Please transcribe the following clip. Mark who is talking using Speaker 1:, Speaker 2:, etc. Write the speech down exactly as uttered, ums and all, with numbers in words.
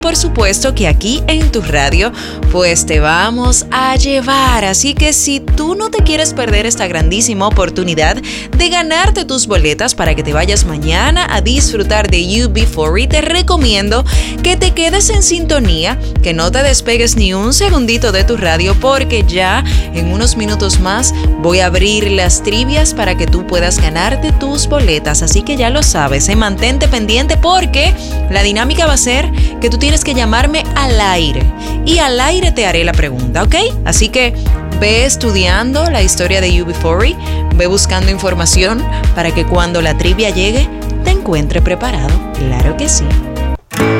Speaker 1: Por supuesto que aquí en tu radio, pues te vamos a llevar. Así que si tú no te quieres perder esta grandísima oportunidad de ganarte tus boletas para que te vayas mañana a disfrutar de U B cuarenta, te recomiendo que te quedes en sintonía, que no te despegues ni un segundito de tu radio, porque ya en unos minutos más voy a abrir las trivias para que tú puedas ganarte tus boletas. Así que ya lo sabes, ¿eh? Mantente pendiente porque la dinámica va a ser que tú tienes que llamarme al aire y al aire te haré la pregunta, ¿ok? Así que ve estudiando la historia de U B cuarenta, ve buscando información para que cuando la trivia llegue te encuentre preparado. Claro que sí.